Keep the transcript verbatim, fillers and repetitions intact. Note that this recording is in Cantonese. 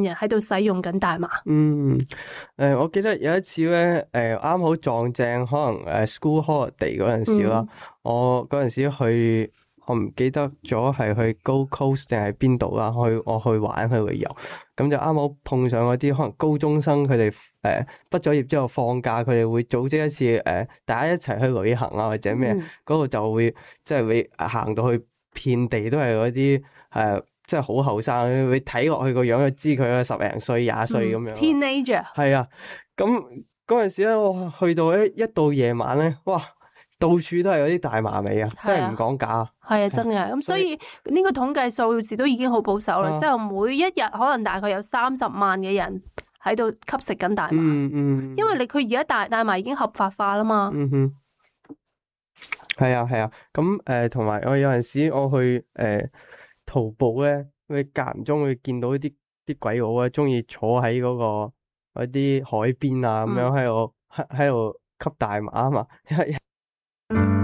人喺度使用緊大麻。 嗯，誒、呃，我記得有一次咧，誒啱好撞正可能誒 school holiday 嗰陣時啦， 嗯、 我嗰陣時去，我唔記得咗係去 Gold Coast 定係邊度啦，去我去玩去旅遊，咁就啱好碰上嗰啲可能高中生佢哋誒畢咗業之後放假，佢哋會組織一次誒、呃、大家一齊去旅行啊或者咩，嗰度、嗯、就會即係會行到去遍地都係嗰啲誒。呃即係好後生，你睇落去個樣就知佢係十零歲、廿歲咁樣。 Teenager 係啊，咁嗰陣時咧，我去到一一到夜晚咧，哇，到處都係嗰啲大麻味啊，真係唔講假。 係啊，真嘅。咁所以呢個統計數字都已經好保守啦。之後每一日可能大概有三十萬嘅人喺度吸食緊大麻。 嗯嗯。 因為你佢而家大大麻已經合法化啦嘛。 嗯哼。係啊係啊，咁誒同埋我有陣時我去誒。呃淘寶咧，佢間唔中會見到啲啲鬼佬啊，中意坐喺嗰、嗰個嗰啲海邊啊，咁樣喺度喺喺度吸大麻啊嘛。